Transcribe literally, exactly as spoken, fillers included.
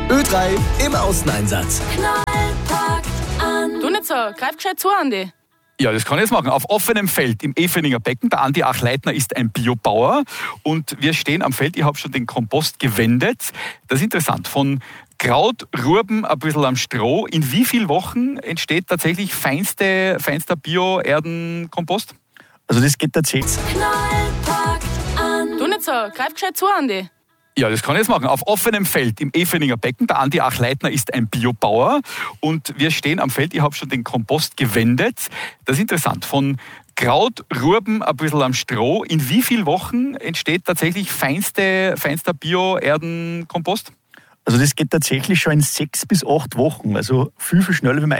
Ö drei im Außeneinsatz. Knallpackt an. Du nicht so, greif gescheit zu, Andi. Ja, das kann ich jetzt machen. Auf offenem Feld im Efeninger Becken. Der Andi Achleitner ist ein Biobauer und wir stehen am Feld. Ich habe schon den Kompost gewendet. Das ist interessant. Von Kraut, Rurben, ein bisschen am Stroh. In wie vielen Wochen entsteht tatsächlich feinste, feinster Bio-Erdenkompost? Also das geht tatsächlich. Knallpackt an. Du nicht so, greif gescheit zu, Andi. Ja, das kann ich jetzt machen. Auf offenem Feld im Efeninger Becken. Der Andi Achleitner ist ein Biobauer und wir stehen am Feld. Ich habe schon den Kompost gewendet. Das ist interessant. Von Kraut, Rurben, ein bisschen am Stroh. In wie vielen Wochen entsteht tatsächlich feinste, feinster Bio-Erdenkompost? Also das geht tatsächlich schon in sechs bis acht Wochen. Also viel, viel schneller, wie man